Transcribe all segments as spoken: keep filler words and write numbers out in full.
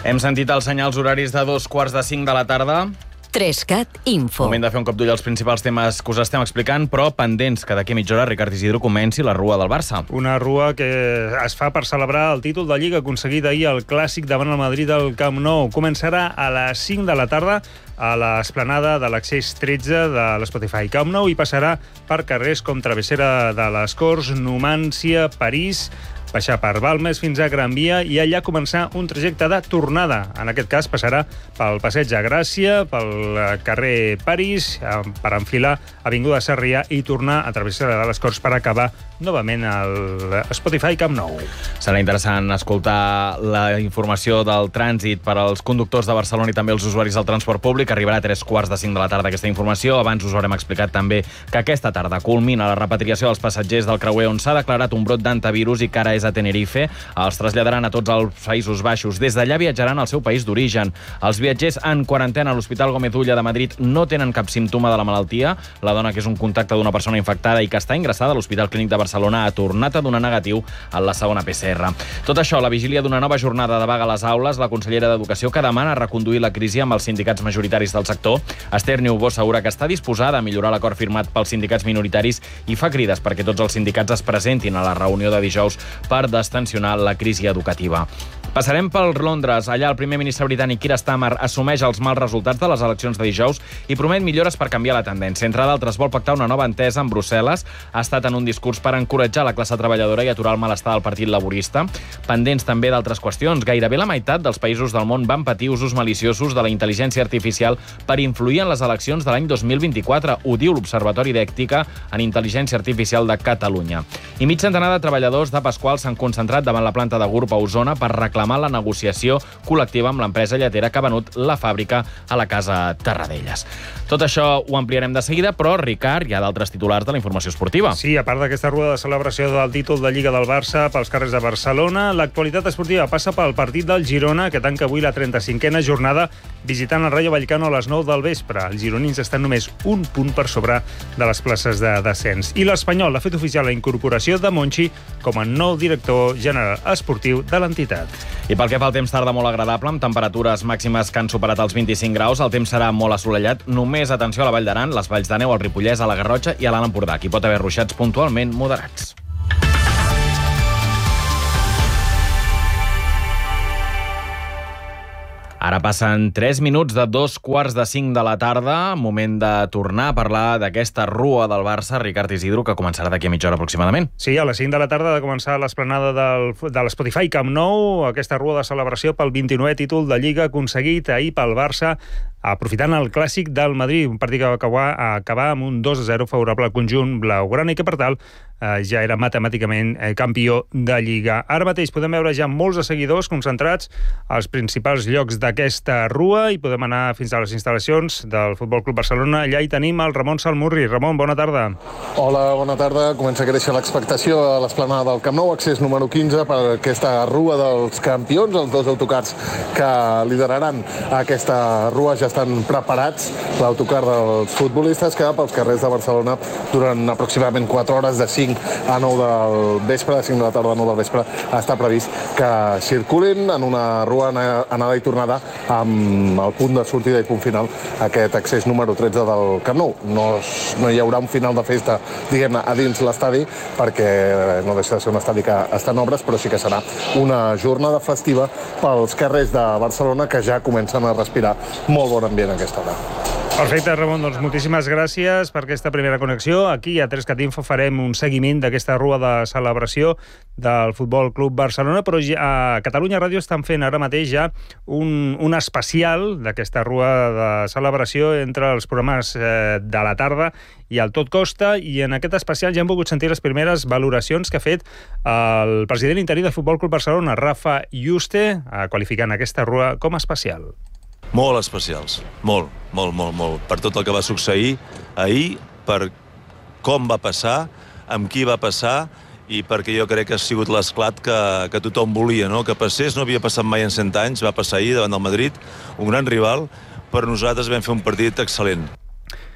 Hem sentit els senyals horaris de dos quarts de cinc de la tarda. Trescat Info. Moment de fer un cop d'ull als principals temes que us estem explicant, però pendents que d'aquí a mitja hora Ricard Isidro comenci la rua del Barça. Una rua que es fa per celebrar el títol de Lliga aconseguit ahir al Clàssic davant el Madrid al Camp Nou. Començarà a les cinc de la tarda a l'esplanada de l'accés tretze de l'Spotify Camp Nou i passarà per carrers com Travessera de les Corts, Numància, París, baixar per Balmes fins a Gran Via i allà començar un trajecte de tornada. En aquest cas passarà pel Passeig de Gràcia, pel carrer París, per enfilar Avinguda Sarrià i tornar a Travessera de les Corts per acabar novament al Spotify Camp Nou. Serà interessant escoltar la informació del trànsit per als conductors de Barcelona i també els usuaris del transport públic. Arribarà a tres quarts de cinc de la tarda aquesta informació. Abans us haurem explicat també que aquesta tarda culmina la repatriació dels passatgers del creuer on s'ha declarat un brot d'antivirus i que ara és a Tenerife. Els traslladaran a tots els Països Baixos. Des d'allà viatjaran al seu país d'origen. Els viatgers en quarantena a l'Hospital Gómez Ulla de Madrid no tenen cap símptoma de la malaltia. La dona, que és un contacte d'una persona infectada i que està ingressada a l'Hospital Clínic de Barcelona, ha tornat a donar negatiu en la segona P C R. Tot això a la vigília d'una nova jornada de vaga a les aules, la consellera d'Educació, que demana reconduir la crisi amb els sindicats majoritaris del sector. Esther Niubó assegura que està disposada a millorar l'acord firmat pels sindicats minoritaris i fa crides perquè tots els sindicats es presentin a la reunió de dijous per destensionar la crisi educativa. Passarem pel Londres. Allà el primer ministre britànic Keir Starmer assumeix els mals resultats de les eleccions de dijous i promet millores per canviar la tendència. Entre d'altres, vol pactar una nova entesa amb Brussel·les. Ha estat en un discurs per encoratjar la classe treballadora i aturar el malestar del Partit Laborista. Pendents també d'altres qüestions. Gairebé la meitat dels països del món van patir usos maliciosos de la intel·ligència artificial per influir en les eleccions de l'any dos mil vint-i-quatre. Ho diu l'Observatori d'Ètica en Intel·ligència Artificial de Catalunya. I mig centenar de treballadors de Pasqual s'han concentrat davant la planta de Gurb a Osona per reclamar la negociació col·lectiva amb l'empresa lletera que ha venut la fàbrica a la Casa Terradellas. Tot això ho ampliarem de seguida, però, Ricard, hi ha d'altres titulars de la informació esportiva. Sí, a part d'aquesta rua de celebració del títol de Lliga del Barça pels carrers de Barcelona, l'actualitat esportiva passa pel partit del Girona, que tanca avui la trenta-cinquena jornada visitant el Rayo Vallecano a les nou del vespre. Els gironins estan només un punt per sobre de les places de descens. I l'Espanyol ha fet oficial la incorporació de Monchi com a nou director general esportiu de l'entitat. I pel que fa al temps, tarda molt agradable, amb temperatures màximes que han superat els vint-i-cinc graus. El temps serà molt assolellat. Només atenció a la Vall d'Aran, les valls de neu, al Ripollès, a la Garrotxa i a l'Alt Empordà. Hi pot haver ruixats puntualment moderats. Ara passen tres minuts de dos quarts de cinc de la tarda, moment de tornar a parlar d'aquesta rua del Barça, Ricard Isidro, que començarà d'aquí a mitja hora aproximadament. Sí, a les cinc de la tarda ha de començar l'esplanada del, de l'Spotify Camp Nou, aquesta rua de celebració pel vint-i-nouè títol de Lliga aconseguit ahir pel Barça, aprofitant el Clàssic del Madrid, un partit que va acabar, acabar amb un dos a zero favorable al conjunt blaugrana i que, per tal, eh, ja era matemàticament eh, campió de Lliga. Ara mateix podem veure ja molts de seguidors concentrats als principals llocs d'aquesta rua i podem anar fins a les instal·lacions del Futbol Club Barcelona. Allà hi tenim el Ramon Salmurri. Ramon, bona tarda. Hola, bona tarda. Comença a créixer l'expectació a l'esplanada del Camp Nou, accés número quinze per aquesta rua dels campions. Els dos autocars que lideraran aquesta rua ja estan preparats. L'autocar dels futbolistes que pels carrers de Barcelona durant aproximadament quatre hores, de cinc a nou del vespre, de cinc de la tarda a nou del vespre, està previst que circulin en una rua anada i tornada amb el punt de sortida i punt final, aquest accés número tretze del Camp Nou. No, no hi haurà un final de festa, diguem-ne, a dins l'estadi, perquè no deixa de ser un estadi que està en obres, però sí que serà una jornada festiva pels carrers de Barcelona que ja comencen a respirar molt bon ambient a aquesta hora. Perfecte, Ramon, doncs moltíssimes gràcies per aquesta primera connexió. Aquí a Trescat Info farem un seguiment d'aquesta rua de celebració del Futbol Club Barcelona, però a Catalunya Ràdio estan fent ara mateix ja un, un especial d'aquesta rua de celebració entre els programes eh, de la tarda i el Tot Costa, i en aquest especial ja hem volgut sentir les primeres valoracions que ha fet el president interí del Futbol Club Barcelona, Rafa Yuste, qualificant aquesta rua com a especial. Molt especials, molt, molt, molt, molt, per tot el que va succeir ahir, per com va passar, amb qui va passar, i perquè jo crec que ha sigut l'esclat que, que tothom volia, no? Que passés. No havia passat mai en cent anys, va passar ahir davant del Madrid, un gran rival, però nosaltres vam fer un partit excel·lent.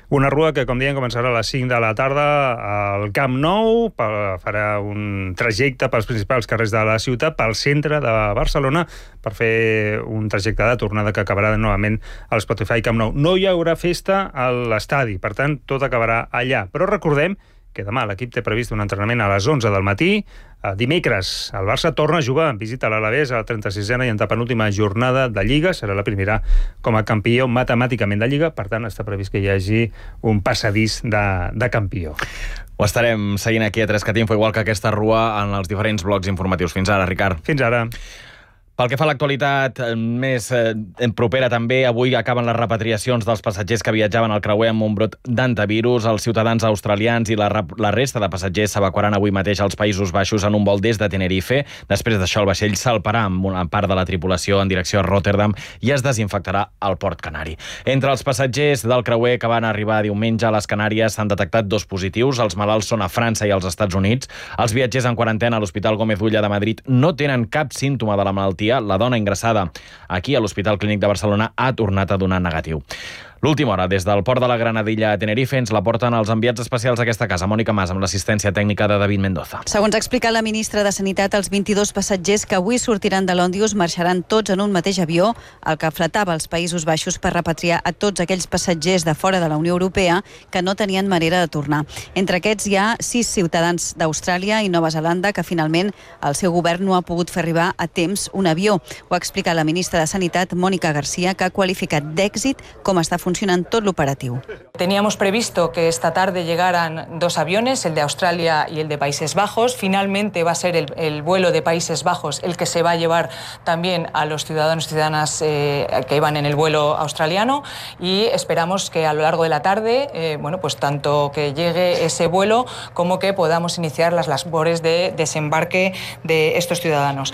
Una rua que, com diem, començarà a les cinc de la tarda al Camp Nou, farà un trajecte pels principals carrers de la ciutat, pel centre de Barcelona, per fer un trajecte de tornada que acabarà novament al Spotify Camp Nou. No hi haurà festa a l'estadi, per tant, tot acabarà allà. Però recordem que demà l'equip té previst un entrenament a les onze del matí. Dimecres, el Barça torna a jugar en visita a l'Alavés a la trenta-sisena i en penúltima jornada de Lliga. Serà la primera com a campió matemàticament de Lliga. Per tant, està previst que hi hagi un passadís de, de campió. Ho estarem seguint aquí a Trescat Info, igual que aquesta rua en els diferents blocs informatius. Fins ara, Ricard. Fins ara. Pel que fa a l'actualitat més eh, propera també, avui acaben les repatriacions dels passatgers que viatjaven al creuer amb un brot d'antivirus. Els ciutadans australians i la, la resta de passatgers s'evacuaran avui mateix als Països Baixos en un vol des de Tenerife. Després d'això, el vaixell salparà amb una part de la tripulació en direcció a Rotterdam i es desinfectarà al port canari. Entre els passatgers del creuer que van arribar diumenge a les Canàries s'han detectat dos positius. Els malalts són a França i als Estats Units. Els viatgers en quarantena a l'Hospital Gómez Ulla de Madrid no tenen cap símptoma de la malaltia. La dona ingressada aquí a l'Hospital Clínic de Barcelona ha tornat a donar negatiu. L'última hora, des del port de la Granadilla a Tenerife, ens la porten els enviats especials d'aquesta casa. Mònica Mas, amb l'assistència tècnica de David Mendoza. Segons ha explicat la ministra de Sanitat, els vint-i-dos passatgers que avui sortiran de Lòndius marxaran tots en un mateix avió, el que fletava als Països Baixos per repatriar a tots aquells passatgers de fora de la Unió Europea que no tenien manera de tornar. Entre aquests hi ha sis ciutadans d'Austràlia i Nova Zelanda que finalment el seu govern no ha pogut fer arribar a temps un avió. Ho ha explicat la ministra de Sanitat, Mónica García, que ha qualificat d'èxit com està funcionant tot l'operatiu. Teníamos previsto que esta tarde llegaran dos aviones, el de Australia y el de Países Bajos. Finalmente va a ser el, el vuelo de Países Bajos el que se va a llevar también a los ciudadanos y ciudadanas eh, que iban en el vuelo australiano y esperamos que a lo largo de la tarde, eh, bueno, pues tanto que llegue ese vuelo como que podamos iniciar las labores de desembarque de estos ciudadanos.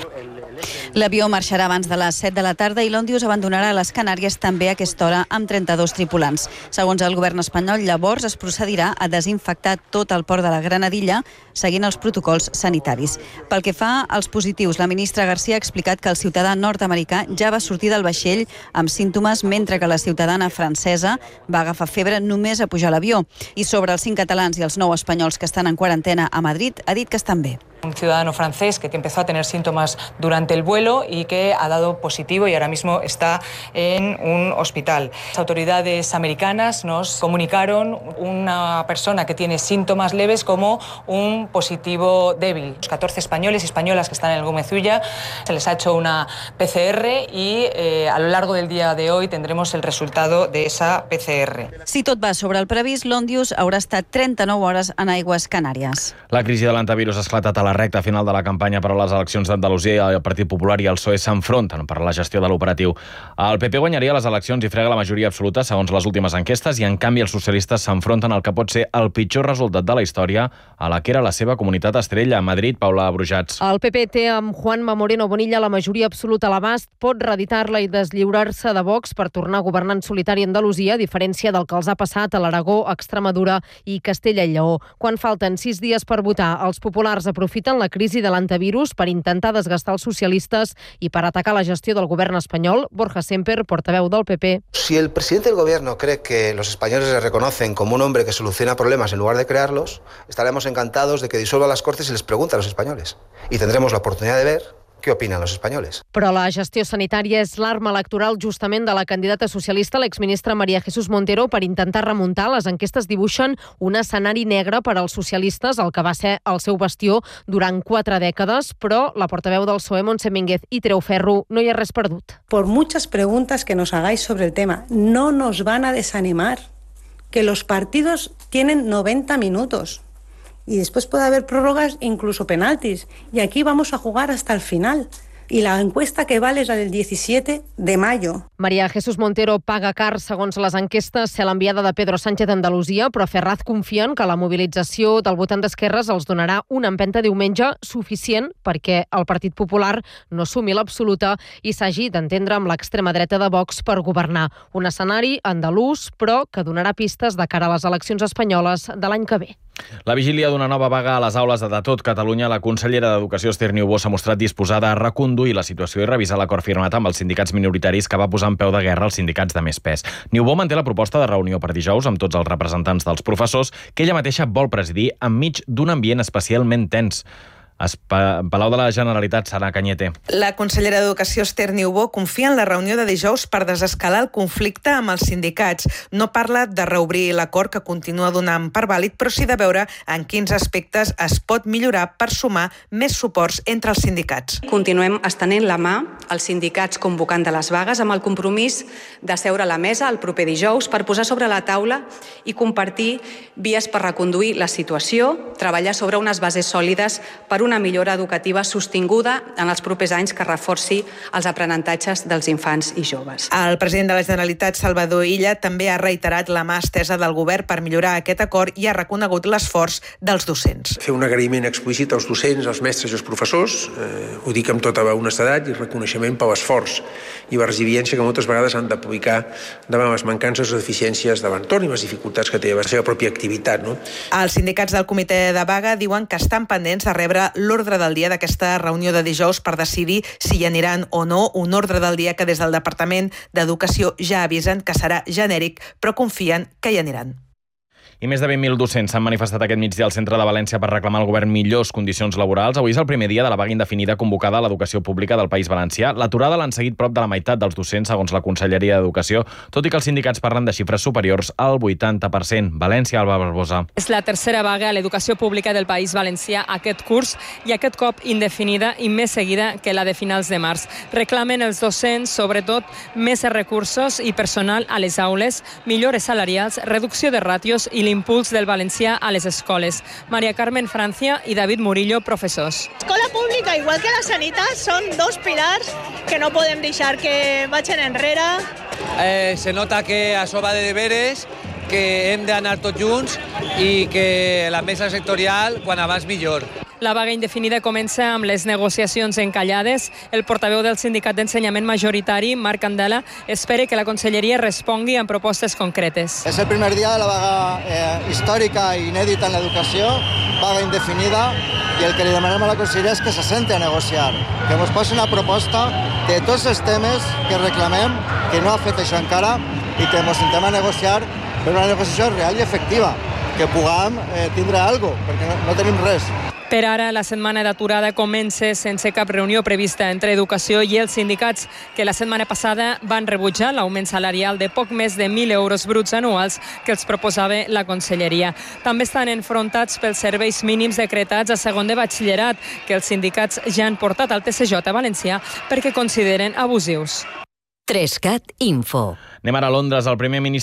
L'avió marxarà abans de les set de la tarda i Lòndius abandonarà les Canàries també a aquesta hora amb trenta-dos tripulants. Segons el govern espanyol, llavors es procedirà a desinfectar tot el port de la Granadilla seguint els protocols sanitaris. Pel que fa als positius, la ministra García ha explicat que el ciutadà nord-americà ja va sortir del vaixell amb símptomes, mentre que la ciutadana francesa va agafar febre només a pujar a l'avió. I sobre els cinc catalans i els nou espanyols que estan en quarantena a Madrid, ha dit que estan bé. Un ciudadano francés que empezó a tener síntomas durante el vuelo y que ha dado positivo y ahora mismo está en un hospital. Las autoridades americanas nos comunicaron una persona que tiene síntomas leves como un positivo débil. Los catorce españoles y españolas que están en el Gómez Ulla se les ha hecho una P C R y eh, a lo largo del día de hoy tendremos el resultado de esa P C R. Si tot va sobre el previst, Lòndius haurà estat trenta-nou hores en aigües Canàries. La crisi de l'antivirus ha esclatat a la recta final de la campanya per a les eleccions d'Andalusia. El Partit Popular i el P S O E s'enfronten per la gestió de l'operatiu. El P P guanyaria les eleccions i frega la majoria absoluta, segons les últimes enquestes, i en canvi els socialistes s'enfronten al que pot ser el pitjor resultat de la història a la que era la seva comunitat estrella, a Madrid. Paula Brujats. El P P té amb Juanma Moreno Bonilla la majoria absoluta a l'abast, pot reeditar-la i deslliurar-se de Vox per tornar a governar en solitari a Andalusia, a diferència del que els ha passat a l'Aragó, Extremadura i Castella i Lleó. Quan falten sis dies per votar, els populars aprofiten la crisi de l'antivirus per intentar desgastar els socialistes i per atacar la gestió del govern espanyol. Borja Semper, portaveu del P P. Si el presidente del gobierno cree que los españoles le reconocen como un hombre que soluciona problemas en lugar de crearlos, estaremos encantados de que disuelva las Cortes y les pregunte a los españoles. Y tendremos la oportunidad de ver què opinen els espanyols. Però la gestió sanitària és l'arma electoral justament de la candidata socialista, l'exministra María Jesús Montero, per intentar remuntar. Les enquestes dibuixen un escenari negre per als socialistes, el que va ser el seu bastió durant quatre dècades, però la portaveu del P S O E, Montse Mínguez, i treu ferro, no hi ha res perdut. Por muchas preguntas que nos hagáis sobre el tema, no nos van a desanimar, que los partidos tienen noventa minutos. Y después puede haber prórrogas, incluso penaltis. Y aquí vamos a jugar hasta el final. I la encuesta que vale és la del disset de mayo. María Jesús Montero paga car, segons les enquestes, ser l'enviada de Pedro Sánchez d'Andalusia, però Ferraz confia en que la mobilització del votant d'esquerres els donarà una empenta diumenge suficient perquè el Partit Popular no assumi l'absoluta i s'hagi d'entendre amb l'extrema dreta de Vox per governar. Un escenari andalús, però que donarà pistes de cara a les eleccions espanyoles de l'any que ve. La vigília d'una nova vaga a les aules de tot Catalunya, la consellera d'Educació, Esther Niubó, s'ha mostrat disposada a reconduir reconduir la situació i revisar l'acord firmat amb els sindicats minoritaris que va posar en peu de guerra els sindicats de més pes. Niubó manté la proposta de reunió per dijous amb tots els representants dels professors que ella mateixa vol presidir enmig d'un ambient especialment tens. Palau de la Generalitat, Sara Cañete. La consellera d'Educació, Esther Niubó, confia en la reunió de dijous per desescalar el conflicte amb els sindicats. No parla de reobrir l'acord que continua donant per vàlid, però sí de veure en quins aspectes es pot millorar per sumar més suports entre els sindicats. Continuem estenent la mà als sindicats convocant de les vagues amb el compromís de seure a la mesa el proper dijous per posar sobre la taula i compartir vies per reconduir la situació, treballar sobre unes bases sòlides per una millora educativa sostinguda en els propers anys que reforci els aprenentatges dels infants i joves. El president de la Generalitat, Salvador Illa, també ha reiterat la mà estesa del govern per millorar aquest acord i ha reconegut l'esforç dels docents. Fer un agraïment explícit als docents, als mestres i als professors, eh, ho dic amb tota honestedat, i reconeixement per l'esforç i la resiliència que moltes vegades han d'aplicar davant les mancances o deficiències de l'entorn i les dificultats que té la seva pròpia activitat. No? Els sindicats del comitè de vaga diuen que estan pendents de rebre l'ordre del dia d'aquesta reunió de dijous per decidir si hi aniran o no, un ordre del dia que des del Departament d'Educació ja avisen que serà genèric, però confien que hi aniran. I més de vint mil docents s'han manifestat aquest migdia al centre de València per reclamar al govern millors condicions laborals. Avui és el primer dia de la vaga indefinida convocada a l'educació pública del País Valencià. L'aturada l'han seguit prop de la meitat dels docents, segons la Conselleria d'Educació, tot i que els sindicats parlen de xifres superiors al vuitanta per cent. València, Alba Barbosa. És la tercera vaga a l'educació pública del País Valencià aquest curs i aquest cop indefinida i més seguida que la de finals de març. Reclamen els docents, sobretot, més recursos i personal a les aules, millores salarials, reducció de ràtios i l'impuls del valencià a les escoles. Maria Carmen Francia i David Murillo, professors. L'escola pública, igual que la sanitat, són dos pilars que no podem deixar que vagin enrere. Eh, se nota que això va de deberes, que hem d'anar tots junts i que la mesa sectorial, quan abans millor. La vaga indefinida comença amb les negociacions encallades. El portaveu del sindicat d'ensenyament majoritari, Marc Candela, espera que la Conselleria respongui amb propostes concretes. És el primer dia de la vaga eh, històrica i inèdita en l'educació, vaga indefinida, i el que li demanem a la Conselleria és que se senti a negociar, que ens posi una proposta de tots els temes que reclamem, que no ha fet això encara, i que ens sentem a negociar per una negociació real i efectiva, que puguem eh, tindre alguna cosa, perquè no, no tenim res. Per ara, la setmana d'aturada comença sense cap reunió prevista entre Educació i els sindicats, que la setmana passada van rebutjar l'augment salarial de poc més de mil euros bruts anuals que els proposava la Conselleria. També estan enfrontats pels serveis mínims decretats a segon de batxillerat, que els sindicats ja han portat al T C J valencià perquè consideren abusius. tres cat Info. Anem ara a Londres. El primer ministre